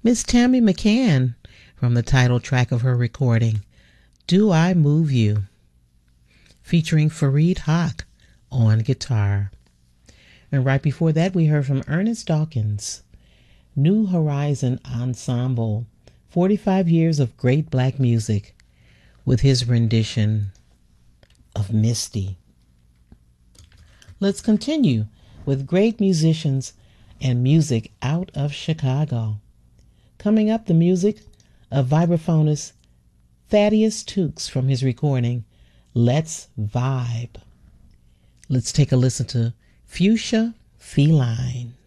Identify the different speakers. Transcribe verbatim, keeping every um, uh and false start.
Speaker 1: Miss Tammy McCann from the title track of her recording, Do I Move You, featuring Fareed Haq on guitar. And right before that, we heard from Ernest Dawkins, New Horizon Ensemble, forty-five years of great black music, with his rendition of Misty. Let's continue with great musicians and music out of Chicago. Coming up, the music of vibraphonist Thaddeus Tukes from his recording, Let's Vibe. Let's take a listen to Fuchsia Feline.